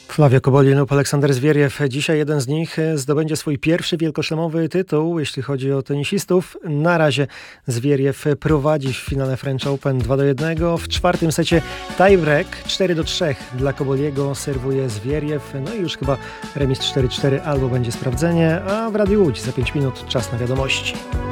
Flavio Kobolin lub Aleksander Zwieriew. Dzisiaj jeden z nich zdobędzie swój pierwszy wielkoszlemowy tytuł, jeśli chodzi o tenisistów. Na razie Zwieriew prowadzi w finale French Open 2-1. W czwartym secie tiebreak 4-3 dla Koboliego. Serwuje Zwieriew. No i już chyba remis 4-4 albo będzie sprawdzenie. A w Radiu Łódź za 5 minut czas na wiadomości.